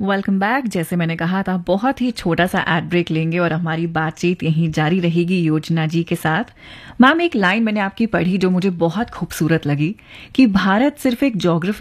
Welcome back. जैसे मैंने कहा था, बहुत ही छोटा सा एड ब्रेक लेंगे और हमारी बातचीत यहीं जारी रहेगी योजना जी के साथ। मैम, एक लाइन मैंने आपकी पढ़ी जो मुझे बहुत खूबसूरत लगी कि भारत सिर्फ एक ज्योग्राफी